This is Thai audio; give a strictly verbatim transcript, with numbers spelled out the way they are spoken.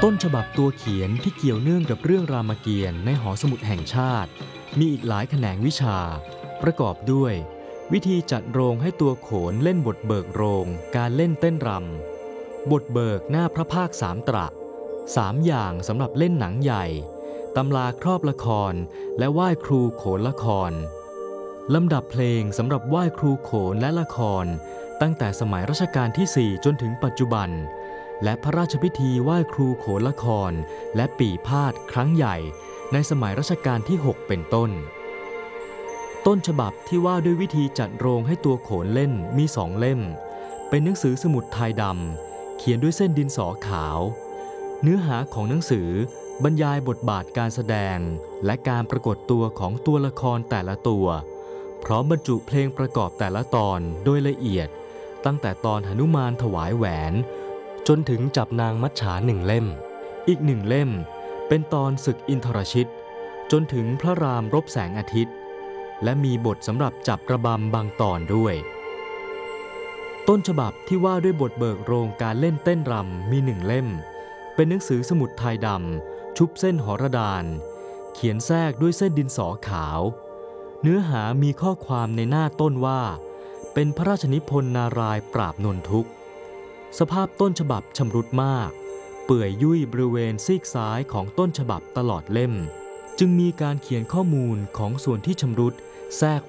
ต้นฉบับตัวเขียนที่เกี่ยวเนื่องกับเรื่องรามเกียรติ์ในหอสมุดแห่งชาติมีอีกหลายแขนงวิชาประกอบด้วยวิธีจัดโรงให้ตัวโขนเล่นบทเบิกโรงการเล่นเต้นรำบทเบิกหน้าพระภาคสามตระสามอย่างสำหรับเล่นหนังใหญ่ตำราครอบละครและไหว้ครูโขนละครลำดับเพลงสำหรับไหว้ครูโขนและละครตั้งแต่สมัยรัชกาลที่สี่จนถึงปัจจุบันและพระราชพิธีไหว้ครูโขนละครและปี่พาทย์ครั้งใหญ่ในสมัยรัชกาลที่หกเป็นต้นต้นฉบับที่ว่าด้วยวิธีจัดโรงให้ตัวโขนเล่นมีสองเล่มเป็นหนังสือสมุดไทยดำเขียนด้วยเส้นดินสอขาวเนื้อหาของหนังสือบรรยายบทบาทการแสดงและการปรากฏตัวของตัวละครแต่ละตัวพร้อมบรรจุเพลงประกอบแต่ละตอนโดยละเอียดตั้งแต่ตอนหนุมานถวายแหวนจนถึงจับนางมัจฉาหนึ่งเล่มอีกหนึ่งเล่มเป็นตอนศึกอินทรชิตจนถึงพระรามรบแสงอาทิตย์และมีบทสำหรับจับระบำบางตอนด้วยต้นฉบับที่ว่าด้วยบทเบิกโรงการเล่นเต้นรำมีหนึ่งเล่มเป็นหนังสือสมุดไทยดำชุบเส้นหรดานเขียนแทรกด้วยเส้นดินสอขาวเนื้อหามีข้อความในหน้าต้นว่าเป็นพระราชนิพนธ์นารายณ์ปราบนนทุกข์สภาพต้นฉบับชำรุดมากเปื่อยยุ่ยบริเวณซีกซ้ายของต้นฉบับตลอดเล่มจึงมีการเขียนข้อมูลของส่วนที่ชำรุดแทรก